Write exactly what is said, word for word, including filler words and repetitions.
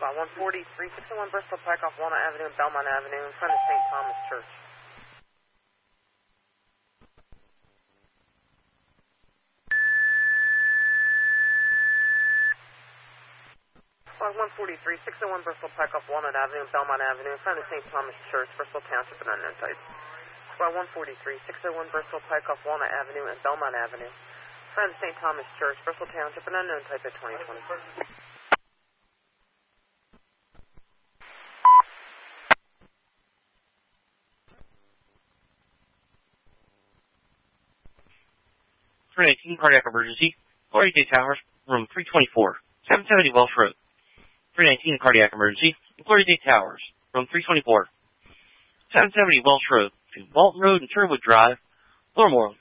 Spot one forty-three, six oh one Bristol Pike off Walnut Avenue and Belmont Avenue in front of Saint Thomas Church. Spot one forty-three, six oh one Bristol Pike off Walnut Avenue and Belmont Avenue in front of Saint Thomas Church, Bristol Township, and unknown type. Spot one forty-three, six oh one Bristol Pike off Walnut Avenue and Belmont Avenue in front of Saint Thomas Church, Bristol Township, and unknown type at twenty twenty. three nineteen, cardiac emergency. Glory Day Towers, room three twenty-four, seven seventy Welsh Road. three nineteen, cardiac emergency. Glory Day Towers, room three twenty-four, seven seventy Welsh Road, to Walton Road and Sherwood Drive, Lower Moreland.